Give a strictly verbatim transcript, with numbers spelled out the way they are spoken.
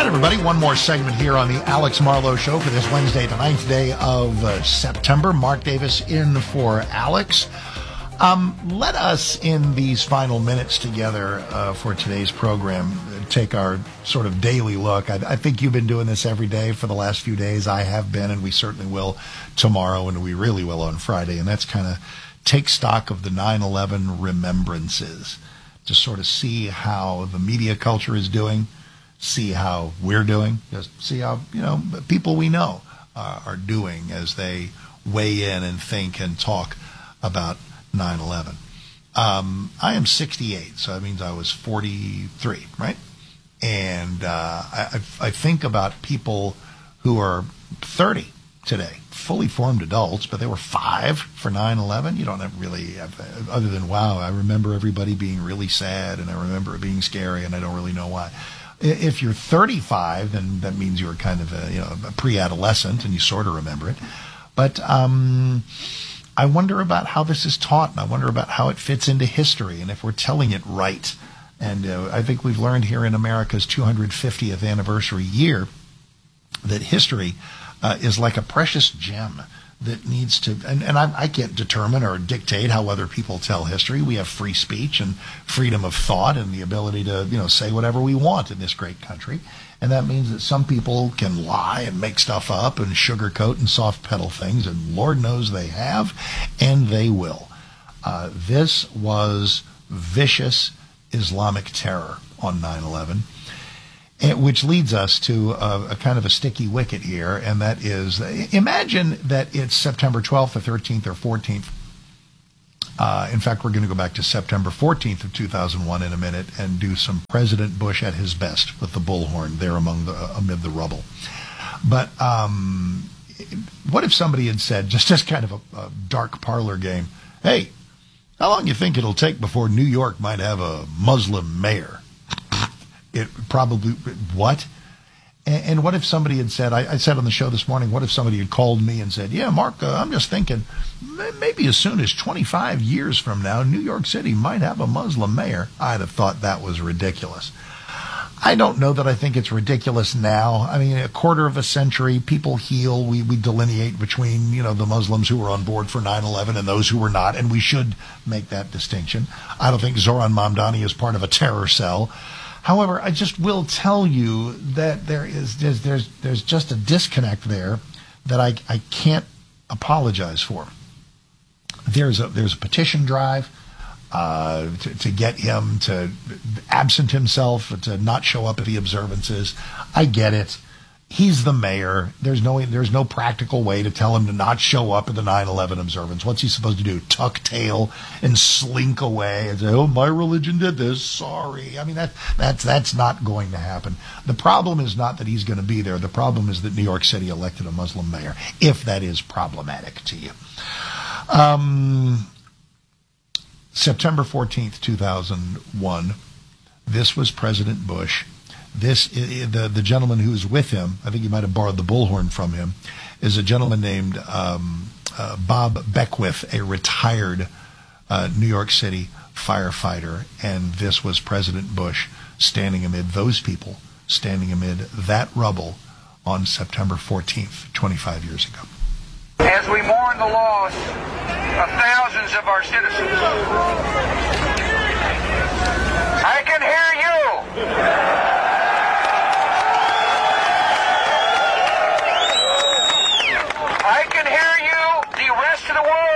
right, everybody, one more segment here on the Alex Marlowe Show for this Wednesday, the ninth day of uh, September. Mark Davis in for Alex. Um, let us, in these final minutes together uh, for today's program, take our sort of daily look. I, I think you've been doing this every day for the last few days. I have been, and we certainly will tomorrow, and we really will on Friday. And that's kind of take stock of the nine eleven remembrances, to sort of see how the media culture is doing, see how we're doing, just see how, you know, people we know uh, are doing as they weigh in and think and talk about nine eleven. Um, I am sixty-eight, so that means I was forty-three, right? And uh, I, I think about people who are thirty today, fully formed adults, but they were five for nine eleven. You don't have really, have, other than, wow, I remember everybody being really sad, and I remember it being scary, and I don't really know why. If you're thirty-five, then that means you were kind of a, you know, a pre-adolescent, and you sort of remember it. But um, I wonder about how this is taught, and I wonder about how it fits into history, and if we're telling it right. And uh, I think we've learned here in America's two hundred fiftieth anniversary year that history uh, is like a precious gem that needs to, and, and I, I can't determine or dictate how other people tell history. We have free speech and freedom of thought and the ability to, you know, say whatever we want in this great country. And that means that some people can lie and make stuff up and sugarcoat and soft pedal things, and Lord knows they have, and they will. Uh, this was vicious Islamic terror on nine eleven. And, which leads us to a, a kind of a sticky wicket here, and that is, imagine that it's September twelfth or thirteenth or fourteenth. Uh, in fact, we're going to go back to September fourteenth of two thousand one in a minute and do some President Bush at his best with the bullhorn there among the, uh, amid the rubble. But um, what if somebody had said, just as kind of a, a dark parlor game, hey, how long do you think it'll take before New York might have a Muslim mayor? It probably, what? And, and what if somebody had said, I, I said on the show this morning, what if somebody had called me and said, yeah, Mark, uh, I'm just thinking maybe as soon as twenty-five years from now, New York City might have a Muslim mayor. I'd have thought that was ridiculous. I don't know that I think it's ridiculous now. I mean, a quarter of a century, people heal. We, we delineate between, you know, the Muslims who were on board for nine eleven and those who were not, and we should make that distinction. I don't think Zoran Mamdani is part of a terror cell. However, I just will tell you that there is there's there's, there's just a disconnect there that I I can't apologize for. There's a there's a petition drive uh, to, to get him to absent himself, to not show up at the observances. I get it. He's the mayor. There's no there's no practical way to tell him to not show up at the nine eleven observance. What's he supposed to do? Tuck tail and slink away and say, "Oh, my religion did this. Sorry." I mean, that that's that's not going to happen. The problem is not that he's going to be there. The problem is that New York City elected a Muslim mayor, if that is problematic to you. Um, September fourteenth, two thousand one. This was President Bush. This the the gentleman who's with him, I think you might have borrowed the bullhorn from him, is a gentleman named um, uh, Bob Beckwith, a retired uh, New York City firefighter, and this was President Bush standing amid those people, standing amid that rubble on September fourteenth, twenty-five years ago. As we mourn the loss of thousands of our citizens, I can hear you. I can hear you, the rest of the world.